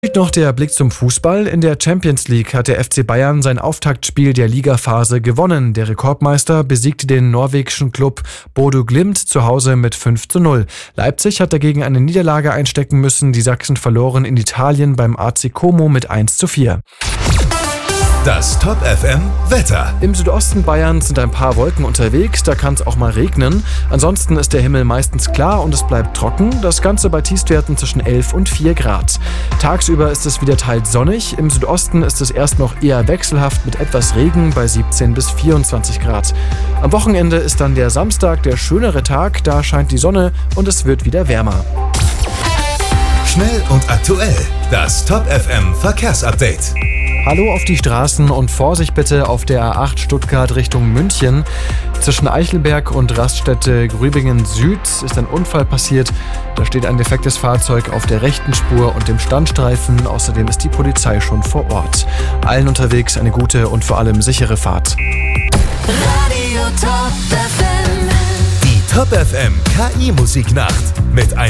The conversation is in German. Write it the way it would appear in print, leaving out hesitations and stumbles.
Noch der Blick zum Fußball. In der Champions League hat der FC Bayern sein Auftaktspiel der Ligaphase gewonnen. Der Rekordmeister besiegte den norwegischen Klub Bodø Glimt zu Hause mit 5:0. Leipzig hat dagegen eine Niederlage einstecken müssen. Die Sachsen verloren in Italien beim AC Como mit 1:4. Das Top FM Wetter. Im Südosten Bayerns sind ein paar Wolken unterwegs, da kann es auch mal regnen. Ansonsten ist der Himmel meistens klar und es bleibt trocken. Das Ganze bei Tiefstwerten zwischen 11 und 4 Grad. Tagsüber ist es wieder teils sonnig. Im Südosten ist es erst noch eher wechselhaft mit etwas Regen bei 17 bis 24 Grad. Am Wochenende ist dann der Samstag der schönere Tag. Da scheint die Sonne und es wird wieder wärmer. Schnell und aktuell. Das Top FM Verkehrsupdate. Hallo auf die Straßen und Vorsicht bitte auf der A8 Stuttgart Richtung München. Zwischen Eichelberg und Raststätte Grübingen Süd ist ein Unfall passiert. Da steht ein defektes Fahrzeug auf der rechten Spur und dem Standstreifen. Außerdem ist die Polizei schon vor Ort. Allen unterwegs eine gute und vor allem sichere Fahrt. Radio Top FM. Die Top FM KI Musiknacht mit